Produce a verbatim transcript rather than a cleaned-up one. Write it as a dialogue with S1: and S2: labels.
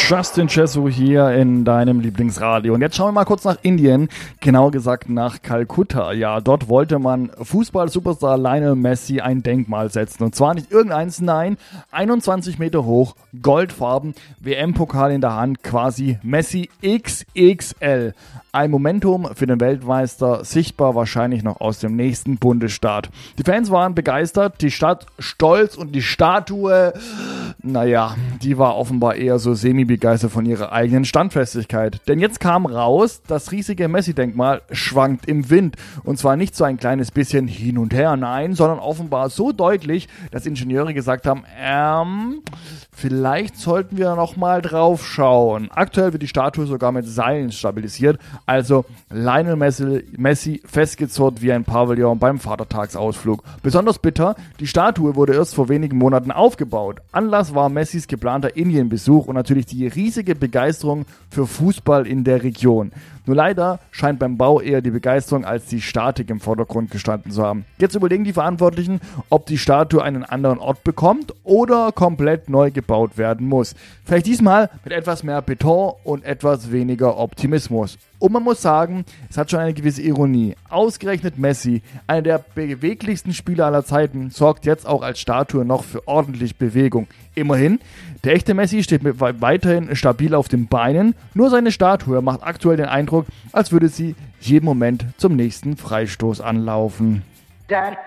S1: Justin Chesu hier in deinem Lieblingsradio. Und jetzt schauen wir mal kurz nach Indien, genauer gesagt nach Kalkutta. Ja, dort wollte man Fußball-Superstar Lionel Messi ein Denkmal setzen. Und zwar nicht irgendeins, nein, einundzwanzig Meter hoch, goldfarben, W M-Pokal in der Hand, quasi Messi X X L. Ein Momentum für den Weltmeister, sichtbar wahrscheinlich noch aus dem nächsten Bundesstaat. Die Fans waren begeistert, die Stadt stolz und die Statue, naja, die war offenbar eher so semi-begeistert von ihrer eigenen Standfestigkeit. Denn jetzt kam raus, das riesige Messi-Denkmal schwankt im Wind. Und zwar nicht so ein kleines bisschen hin und her, nein, sondern offenbar so deutlich, dass Ingenieure gesagt haben, ähm, vielleicht sollten wir noch mal drauf schauen. Aktuell wird die Statue sogar mit Seilen stabilisiert. Also Lionel Messi, Messi festgezurrt wie ein Pavillon beim Vatertagsausflug. Besonders bitter, die Statue wurde erst vor wenigen Monaten aufgebaut. Anlass war Messis geplanter Indienbesuch und natürlich die riesige Begeisterung für Fußball in der Region. Nur leider scheint beim Bau eher die Begeisterung als die Statik im Vordergrund gestanden zu haben. Jetzt überlegen die Verantwortlichen, ob die Statue einen anderen Ort bekommt oder komplett neu gebaut werden muss. Vielleicht diesmal mit etwas mehr Beton und etwas weniger Optimismus. Und man muss sagen, es hat schon eine gewisse Ironie. Ausgerechnet Messi, einer der beweglichsten Spieler aller Zeiten, sorgt jetzt auch als Statue noch für ordentlich Bewegung. Immerhin, der echte Messi steht weiterhin stabil auf den Beinen, nur seine Statue macht aktuell den Eindruck, als würde sie jeden Moment zum nächsten Freistoß anlaufen.